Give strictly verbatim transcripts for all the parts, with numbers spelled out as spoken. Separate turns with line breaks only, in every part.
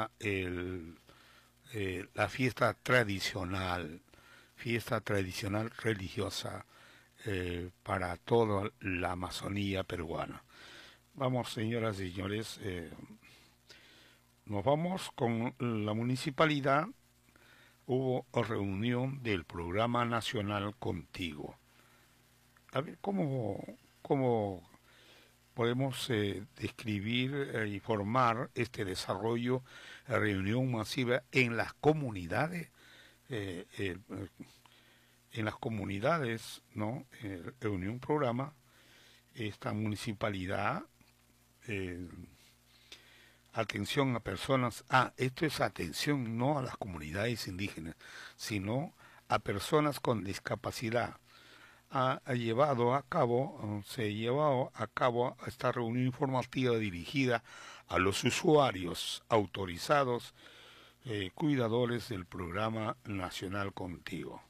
para el, eh, la fiesta tradicional, fiesta tradicional religiosa eh, para toda la Amazonía peruana. Vamos, señoras y señores, eh, nos vamos con la municipalidad. Hubo reunión del Programa Nacional Contigo. A ver, ¿cómo, cómo podemos eh, describir e eh, informar este desarrollo, la reunión masiva en las comunidades, eh, eh, en las comunidades, ¿no? Eh, reunión, un programa, esta municipalidad, eh, atención a personas, ah, esto es atención no a las comunidades indígenas, sino a personas con discapacidad. Ha, ha llevado a cabo, se ha llevado a cabo esta reunión informativa dirigida a los usuarios autorizados, eh, cuidadores del Programa Nacional Contigo.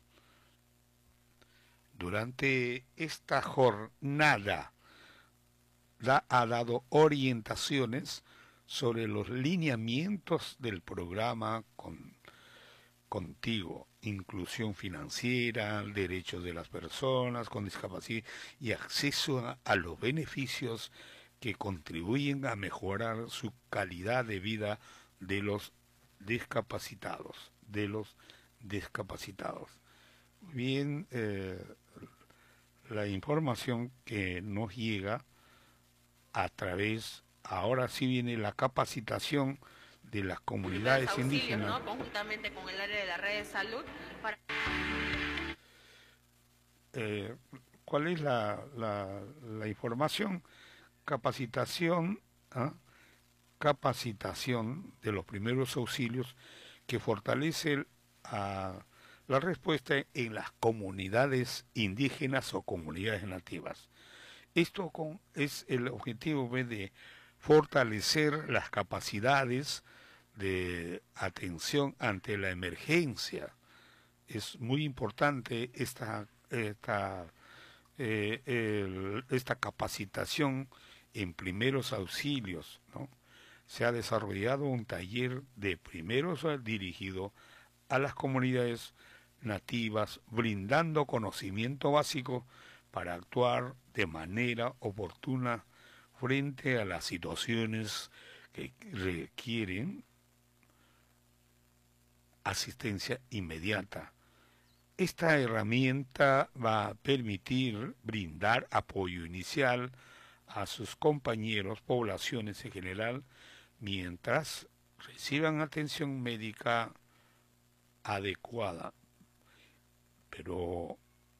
Durante esta jornada da, ha dado orientaciones sobre los lineamientos del programa con, Contigo, inclusión financiera, derechos de las personas con discapacidad y acceso a, a los beneficios que contribuyen a mejorar su calidad de vida de los discapacitados, de los discapacitados. Bien, eh, la información que nos llega a través, ahora sí viene la capacitación de las comunidades auxilios, indígenas,
¿no? Conjuntamente con el área de la red de salud. Para...
Eh, ¿Cuál es la, la, la información? Capacitación, ¿ah? capacitación de los primeros auxilios que fortalece a la respuesta en las comunidades indígenas o comunidades nativas. Esto con, es el objetivo de fortalecer las capacidades de atención ante la emergencia. Es muy importante esta, esta, eh, el, esta capacitación en primeros auxilios, ¿no? Se ha desarrollado un taller de primeros dirigido a las comunidades nativas, brindando conocimiento básico para actuar de manera oportuna frente a las situaciones que requieren asistencia inmediata. Esta herramienta va a permitir brindar apoyo inicial a sus compañeros, poblaciones en general, mientras reciban atención médica adecuada. Pero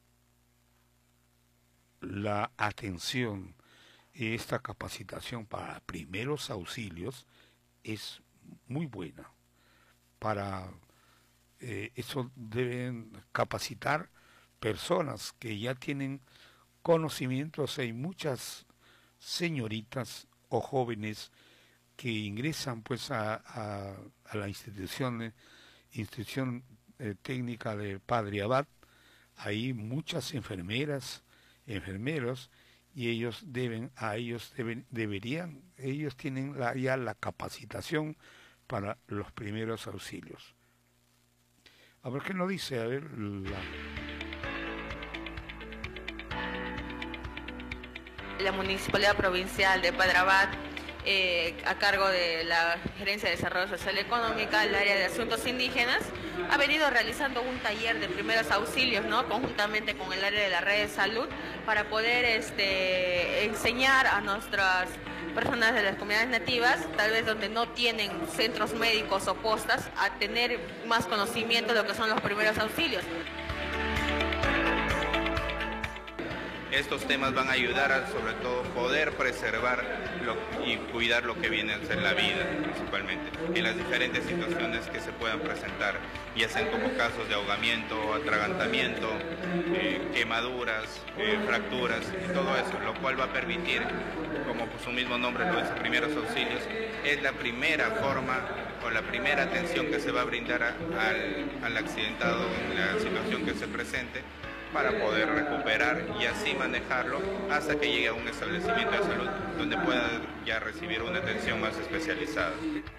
la atención y esta capacitación para primeros auxilios es muy buena. Para eh, eso deben capacitar personas que ya tienen conocimientos. Hay muchas señoritas o jóvenes que ingresan pues a, a, a la institución, institución eh, técnica del Padre Abad. Hay muchas enfermeras, enfermeros, y ellos deben, a ellos deben, deberían, ellos tienen la, ya la capacitación para los primeros auxilios. A ver qué nos dice, a ver la...
La Municipalidad Provincial de Padre Abad, eh, a cargo de la Gerencia de Desarrollo Social y Económica, el área de Asuntos Indígenas, ha venido realizando un taller de primeros auxilios, ¿no? Conjuntamente con el área de la red de salud, para poder este, enseñar a nuestras personas de las comunidades nativas, tal vez donde no tienen centros médicos o postas, a tener más conocimiento de lo que son los primeros auxilios.
Estos temas van a ayudar a, sobre todo, poder preservar lo, y cuidar lo que viene a ser la vida, principalmente, en las diferentes situaciones que se puedan presentar, ya sean como casos de ahogamiento, atragantamiento, eh, quemaduras, eh, fracturas, y todo eso, lo cual va a permitir, como su mismo nombre lo dice, primeros auxilios, es la primera forma o la primera atención que se va a brindar a, al, al accidentado en la situación que se presente, para poder recuperar y así manejarlo hasta que llegue a un establecimiento de salud donde pueda ya recibir una atención más especializada.